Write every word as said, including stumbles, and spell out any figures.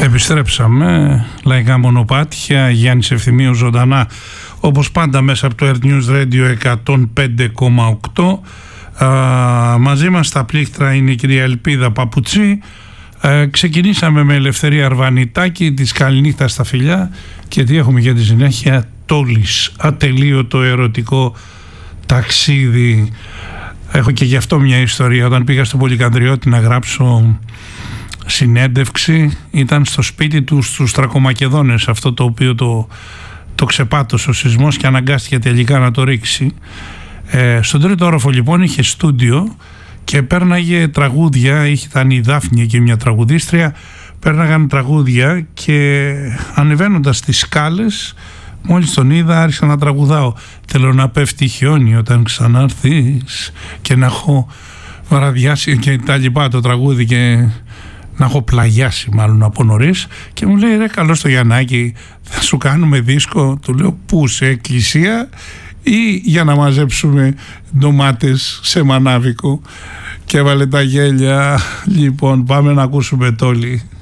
Επιστρέψαμε, λαϊκά μονοπάτια, Γιάννης Ευθυμίου ζωντανά, όπως πάντα μέσα από το Earth News Radio εκατόν πέντε κόμμα οκτώ. Α, μαζί μας στα πλήκτρα είναι η κυρία Ελπίδα Παπουτσί. Α, ξεκινήσαμε με Ελευθερία Αρβανιτάκη, της Καληνύχτας στα φιλιά, και τι έχουμε για τη συνέχεια? Τόλης, ατελείωτο ερωτικό ταξίδι. Έχω και γι' αυτό μια ιστορία. Όταν πήγα στο Πολυκανδριώτη να γράψω συνέντευξη, ήταν στο σπίτι του στους Τρακομακεδόνες, αυτό το οποίο το, το ξεπάτωσε ο σεισμός και αναγκάστηκε τελικά να το ρίξει. Ε, στον τρίτο όροφο λοιπόν είχε στούντιο και πέρναγε τραγούδια, ήταν η Δάφνη και μια τραγουδίστρια, πέρναγαν τραγούδια και ανεβαίνοντας στις σκάλες, μόλις τον είδα άρχισα να τραγουδάω. Θέλω να πέφτει χιόνι όταν ξανάρθεις και να έχω βραδιάσει και τα λοιπά, το τραγούδι, και να έχω πλαγιάσει μάλλον από νωρίς, και μου λέει: ρε, καλό στο Γιαννάκη, θα σου κάνουμε δίσκο? Του λέω: πού, σε εκκλησία ή για να μαζέψουμε ντομάτες σε μανάβικο? Και έβαλε τα γέλια. Λοιπόν, πάμε να ακούσουμε Τόλη.